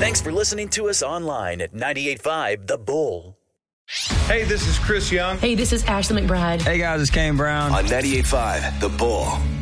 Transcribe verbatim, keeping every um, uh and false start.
Thanks for listening to us online at ninety-eight point five The Bull. Hey, this is Chris Young. Hey, this is Ashley McBride. Hey, guys, it's Kane Brown. On ninety-eight point five The Bull.